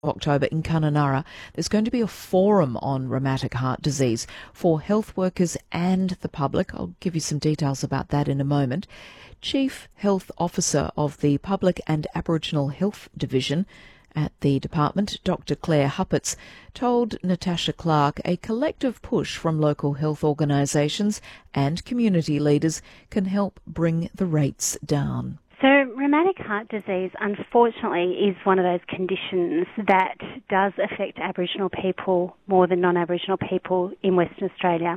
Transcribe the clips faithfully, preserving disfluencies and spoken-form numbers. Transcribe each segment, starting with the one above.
October in Kununurra, there's going to be a forum on rheumatic heart disease for health workers and the public. I'll give you some details about that in a moment. Chief Health Officer of the Public and Aboriginal Health Division at the department, Doctor Claire Huppatz, told Natasha Clark a collective push from local health organisations and community leaders can help bring the rates down. So rheumatic heart disease, unfortunately, is one of those conditions that does affect Aboriginal people more than non-Aboriginal people in Western Australia.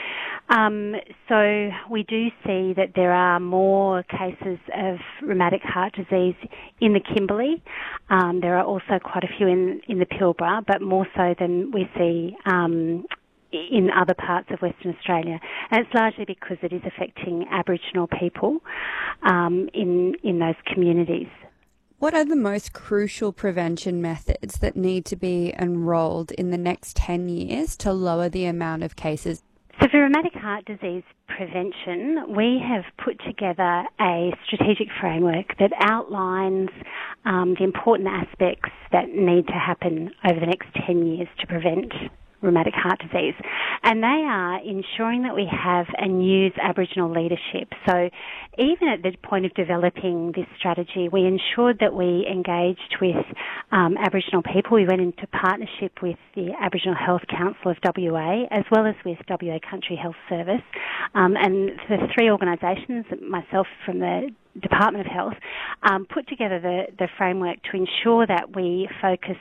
Um, so we do see that there are more cases of rheumatic heart disease in the Kimberley. Um, there are also quite a few in, in the Pilbara, but more so than we see um in other parts of Western Australia. And it's largely because it is affecting Aboriginal people um, in, in those communities. What are the most crucial prevention methods that need to be enrolled in the next ten years to lower the amount of cases? So for rheumatic heart disease prevention, we have put together a strategic framework that outlines um, the important aspects that need to happen over the next ten years to prevent rheumatic heart disease. And they are ensuring that we have and use Aboriginal leadership. So even at the point of developing this strategy, we ensured that we engaged with um, Aboriginal people. We went into partnership with the Aboriginal Health Council of W A, as well as with W A Country Health Service. Um, and the three organisations, myself from the Department of Health, um, put together the, the framework to ensure that we focused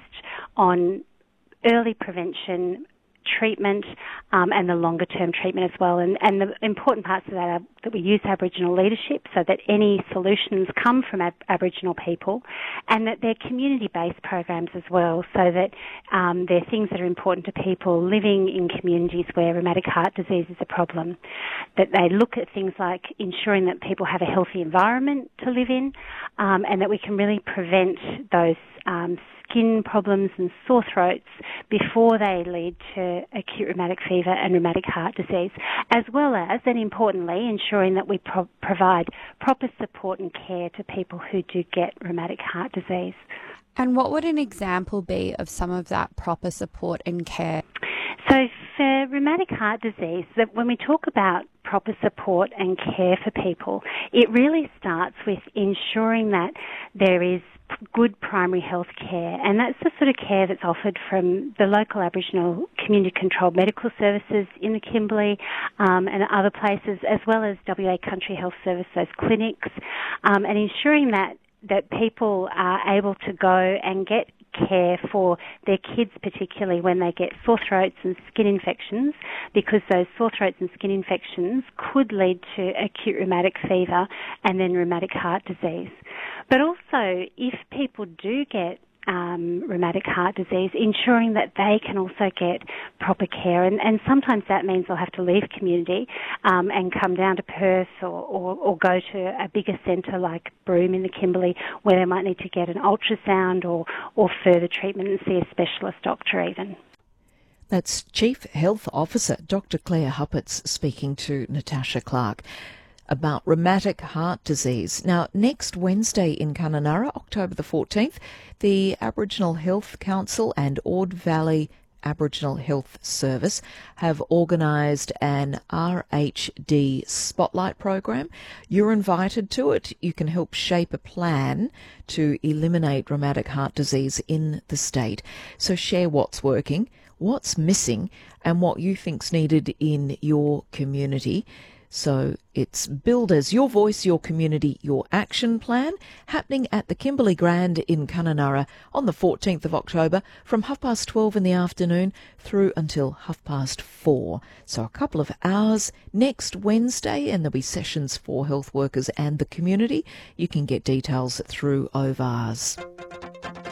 on early prevention, treatment, um, and the longer term treatment as well. And, and the important parts of that are that we use Aboriginal leadership so that any solutions come from ab- Aboriginal people, and that they're community-based programs as well, so that um, they're things that are important to people living in communities where rheumatic heart disease is a problem. That they look at things like ensuring that people have a healthy environment to live in, um, and that we can really prevent those um, skin problems and sore throats before they lead to acute rheumatic fever and rheumatic heart disease, as well as, and importantly, ensuring that we pro- provide proper support and care to people who do get rheumatic heart disease. And what would an example be of some of that proper support and care? So for rheumatic heart disease, that when we talk about proper support and care for people, it really starts with ensuring that there is good primary health care, and that's the sort of care that's offered from the local Aboriginal community-controlled medical services in the Kimberley um, and other places, as well as W A Country Health Service, those clinics, um, and ensuring that, that people are able to go and get care for their kids, particularly when they get sore throats and skin infections, because those sore throats and skin infections could lead to acute rheumatic fever and then rheumatic heart disease. But also, if people do get um, rheumatic heart disease, ensuring that they can also get proper care. And, and sometimes that means they'll have to leave community um, and come down to Perth or, or, or go to a bigger centre like Broome in the Kimberley, where they might need to get an ultrasound or, or further treatment and see a specialist doctor even. That's Chief Health Officer Doctor Claire Huppatz speaking to Natasha Clark about rheumatic heart disease. Now, next Wednesday in Kununurra, October the fourteenth, the Aboriginal Health Council and Ord Valley Aboriginal Health Service have organised an R H D Spotlight program. You're invited to it. You can help shape a plan to eliminate rheumatic heart disease in the state. So share what's working, what's missing, and what you think's needed in your community. So it's Build as Your Voice, Your Community, Your Action Plan, happening at the Kimberley Grand in Kununurra on the fourteenth of October from half past twelve in the afternoon through until half past four. So a couple of hours next Wednesday, and there'll be sessions for health workers and the community. You can get details through O V A R S.